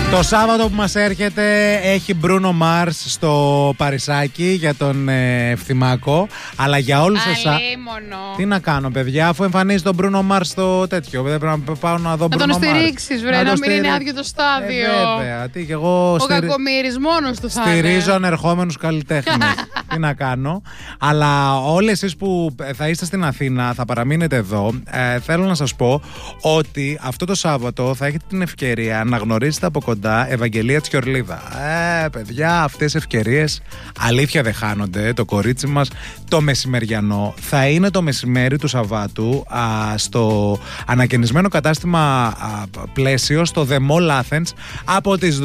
Το Σάββατο που μας έρχεται έχει Bruno Mars στο Παρισάκι για τον Ευθυμάκο. Αλλά για όλους εσάς. Τι να κάνω, παιδιά, αφού εμφανίζει τον Bruno Mars στο τέτοιο. Δεν πρέπει να πάω να δω Bruno Mars. Να τον στηρίξεις, βρε, να μην είναι άδειο το στάδιο. Βέβαια, τι, και εγώ ο κακομοίρης μόνος του θα είναι. Στηρίζω ανερχόμενους καλλιτέχνες. Τι να κάνω. Αλλά όλοι εσείς που θα είστε στην Αθήνα, θα παραμείνετε εδώ, θέλω να σας πω ότι αυτό το Σάββατο θα έχετε την ευκαιρία να γνωρίσετε από κοντά Ευαγγελία Τσιορλίδα. Παιδιά, αυτές οι ευκαιρίες αλήθεια δεν χάνονται. Το κορίτσι μας το μεσημεριανό θα είναι το μεσημέρι του Σαββάτου στο ανακαινισμένο κατάστημα Πλαίσιο στο The Mall Athens από τις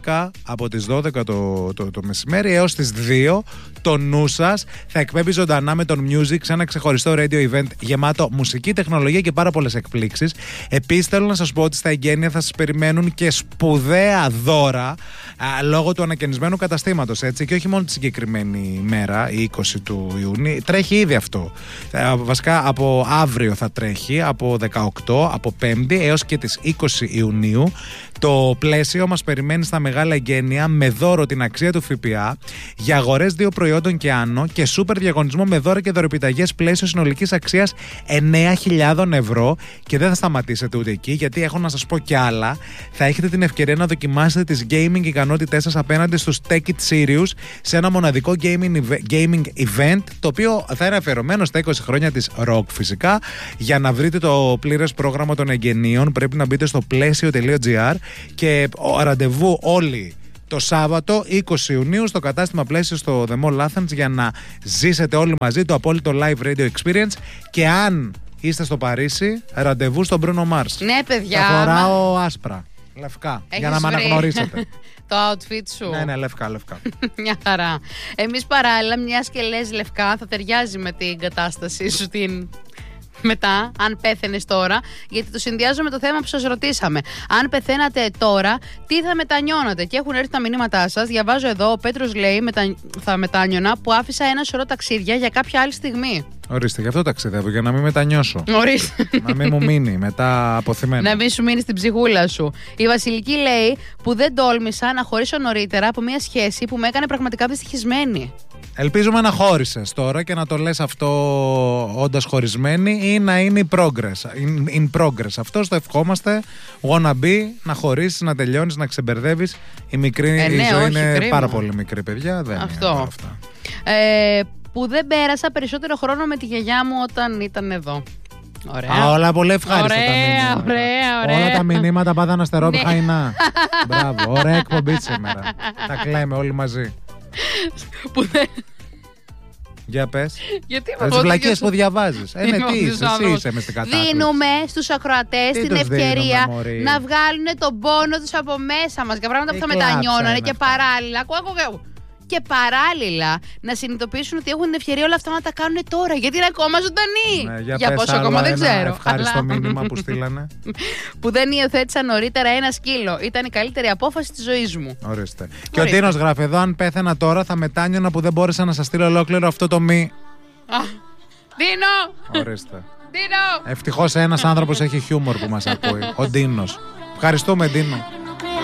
12 το μεσημέρι έως τις 2. Το νου σας θα εκπέμπει ζωντανά με τον Music σε ένα ξεχωριστό radio event γεμάτο μουσική, τεχνολογία και πάρα πολλές εκπλήξεις. Επίσης θέλω να σας πω ότι στα εγγένεια θα σας περιμένουν και σπουδαία δώρα λόγω του ανακαινισμένου καταστήματος, έτσι, και όχι μόνο τη συγκεκριμένη μέρα, η 20 του Ιούνιου. Τρέχει ήδη αυτό. Βασικά από αύριο θα τρέχει, από 18, από 5η έως και τις 20 Ιουνίου. Το Πλαίσιο μας περιμένει στα μεγάλα εγγένεια με δώρο την αξία του ΦΠΑ για αγορές 2 προϊόντων και άνω και σούπερ διαγωνισμό με δώρα και δωρεπιταγές Πλαίσιο συνολικής αξίας 9.000 ευρώ. Και δεν θα σταματήσετε ούτε εκεί, γιατί έχω να σας πω κι άλλα. Θα έχετε την ευκαιρία να δοκιμάσετε τις gaming ικανότητές σας απέναντι στους Take It Serious σε ένα μοναδικό gaming event, το οποίο θα είναι αφιερωμένο στα 20 χρόνια της Rock φυσικά. Για να βρείτε το πλήρες πρόγραμμα των εγγενείων πρέπει να μπείτε στο πλαίσιο.gr και ραντεβού όλοι το Σάββατο 20 Ιουνίου στο κατάστημα Πλαίσιο στο The Mall Athens για να ζήσετε όλοι μαζί το απόλυτο live radio experience. Και αν είστε στο Παρίσι, ραντεβού στον Bruno Mars. Ναι, παιδιά. Θα φοράω άσπρα, λευκά, για να με αναγνωρίσετε. Το outfit σου. Ναι, λευκά. Μια χαρά. Εμείς παράλληλα, μιας και λες λευκά, θα ταιριάζει με την κατάστασή σου την... μετά, αν πέθαινες τώρα, γιατί το συνδυάζω με το θέμα που σας ρωτήσαμε. Αν πεθαίνατε τώρα, τι θα μετανιώνατε? Και έχουν έρθει τα μηνύματά σας. Διαβάζω εδώ, ο Πέτρος λέει: θα μετάνιωνα που άφησα ένα σωρό ταξίδια για κάποια άλλη στιγμή. Ορίστε, γι' αυτό ταξιδεύω, για να μην μετανιώσω. Ορίστε. Να μην μου μείνει μετά αποθυμένο. Να μην σου μείνει στην ψυχούλα σου. Η Βασιλική λέει που δεν τόλμησα να χωρίσω νωρίτερα από μια σχέση που με έκανε πραγματικά δυστυχισμένη. Ελπίζουμε να χώρισες τώρα και να το λες αυτό όντας χωρισμένη ή να είναι in progress. Αυτό το ευχόμαστε. Wanna be, να χωρίσεις, να τελειώνεις, να ξεμπερδεύεις. Η ζωή είναι κρίμα. Πάρα πολύ μικρή, παιδιά. Δεν αυτό. Είναι αυτά. Που δεν πέρασα περισσότερο χρόνο με τη γιαγιά μου όταν ήταν εδώ. Ωραία. Όλα πολύ ευχάριστα τα μηνύματα. Ωραία. Όλα τα μηνύματα πάντα να στερώβει χαϊνά. Μπράβο, ωραία εκπομπή σήμερα. Τα κλαίμε όλοι μαζί. Για πες. Γιατί τις βλακίες που διαβάζεις. Τι είσαι, εσύ είσαι μες στην κατάσταση. Δίνουμε στους ακροατές την ευκαιρία να βγάλουν τον πόνο τους από μέσα μας για πράγματα που θα μετανιώνανε και παράλληλα. Και παράλληλα να συνειδητοποιήσουν ότι έχουν την ευκαιρία όλα αυτά να τα κάνουν τώρα. Γιατί είναι ακόμα ζωντανοί. Για πόσο ακόμα δεν ξέρω. Ευχάριστο μήνυμα που στείλανε. Που δεν υιοθέτησα νωρίτερα ένα σκύλο. Ήταν η καλύτερη απόφαση της ζωής μου. Ορίστε. Και ο Τίνος γράφει εδώ: αν πέθαινα τώρα θα μετάνιωνα που δεν μπόρεσα να σας στείλω ολόκληρο αυτό το μη. Ντίνο! Ορίστε. Ντίνο! Ευτυχώς ένας άνθρωπος έχει χιούμορ που μας ακούει. Ο Ντίνος. Ευχαριστούμε, Ντίνο.